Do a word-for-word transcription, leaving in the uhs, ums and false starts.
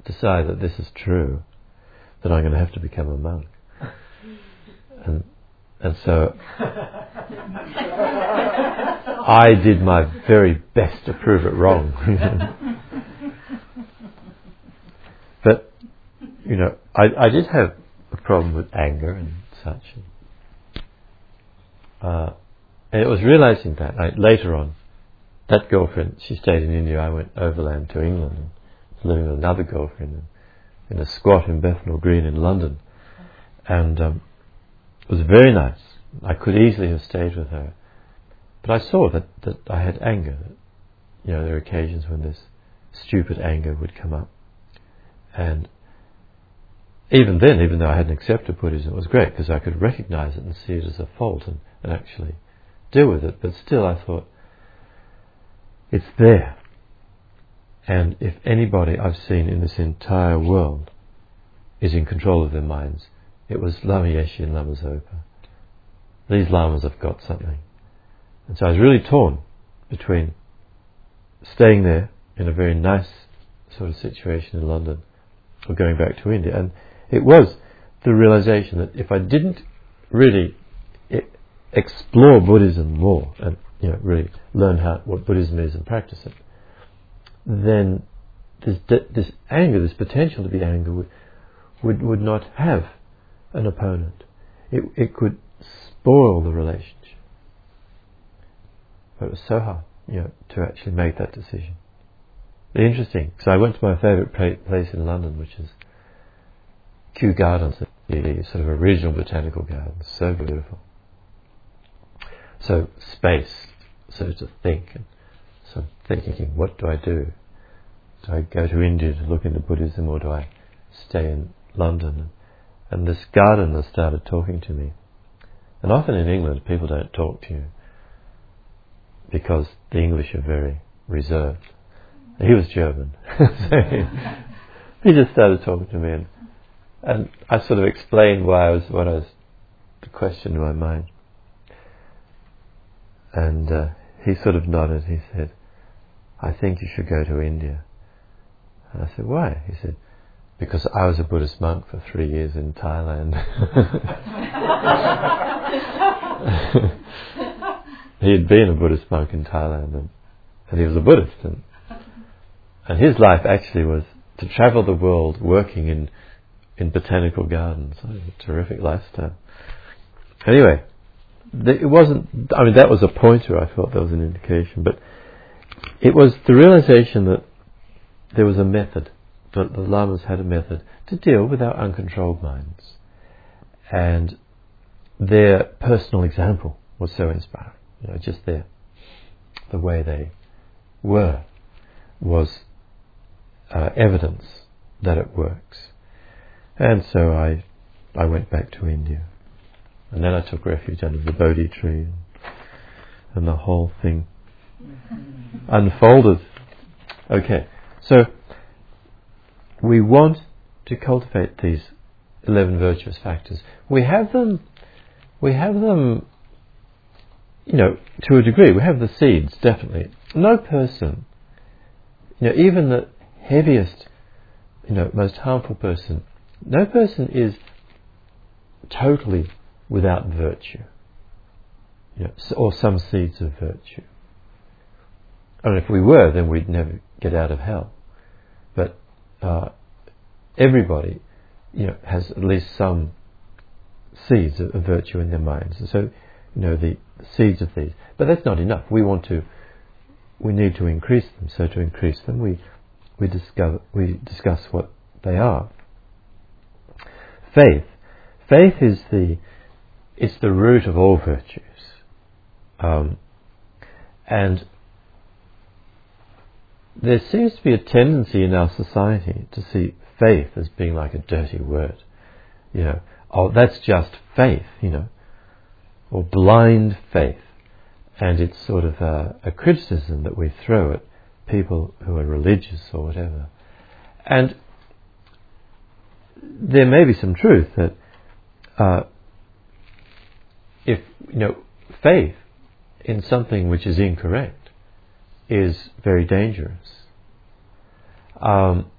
decide that this is true, then I'm going to have to become a monk. And and so I did my very best to prove it wrong. But, you know, I, I did have a problem with anger and such. Uh, and it was realizing that I, later on, that girlfriend, she stayed in India. I went overland to England and was living with another girlfriend in, in a squat in Bethnal Green in London. And um, it was very nice. I could easily have stayed with her. But I saw that, that I had anger. That, you know, there were occasions when this stupid anger would come up. And even then, even though I hadn't accepted Buddhism, it was great because I could recognize it and see it as a fault and, and actually deal with it. But still I thought, it's there. And if anybody I've seen in this entire world is in control of their minds, it was Lama Yeshe and Lama Zopa. These lamas have got something. And so I was really torn between staying there in a very nice sort of situation in London or going back to India. And it was the realization that if I didn't really I- explore Buddhism more and, you know, really learn how what Buddhism is and practice it, then this de- this anger, this potential to be angry, would, would would not have an opponent. It it could spoil the relationship. But it was so hard, you know, to actually make that decision. Interesting. So I went to my favourite pra- place in London, which is Kew Gardens, the sort of original botanical gardens, so beautiful. So space, so to think, and so thinking, what do I do? Do I go to India to look into Buddhism, or do I stay in London? And this gardener started talking to me. And often in England, people don't talk to you because the English are very reserved. He was German. So he, he just started talking to me, and, and I sort of explained why I was, what I was, the question in my mind. And uh, he sort of nodded. He said, I think you should go to India. And I said, why? He said, because I was a Buddhist monk for three years in Thailand. He had been a Buddhist monk in Thailand, and, and he was a Buddhist. And, and his life actually was to travel the world working in, in botanical gardens. Oh, a terrific lifestyle. Anyway, it wasn't, I mean, that was a pointer. I felt that was an indication, but it was the realization that there was a method, that the lamas had a method to deal with our uncontrolled minds, and their personal example was so inspiring. You know, just their, the way they were was uh, evidence that it works. And so I, I went back to India. And then I took refuge under the Bodhi tree, and, and the whole thing unfolded. Okay, so we want to cultivate these eleven virtuous factors. We have them, we have them, you know, to a degree. We have the seeds, definitely. No person, you know, even the heaviest, you know, most harmful person, no person is totally without virtue, you know, or some seeds of virtue. And if we were, then we'd never get out of hell. But uh, everybody, you know, has at least some seeds of, of virtue in their minds. And so, you know, the, the seeds of these. But that's not enough. We want to, we need to increase them. So to increase them, we we discover we discuss what they are. Faith. Faith is the it's the root of all virtues, um, and there seems to be a tendency in our society to see faith as being like a dirty word. You know, oh, that's just faith, you know, or blind faith. And it's sort of a, a criticism that we throw at people who are religious or whatever. And there may be some truth that uh, if, you know, faith in something which is incorrect is very dangerous. Um,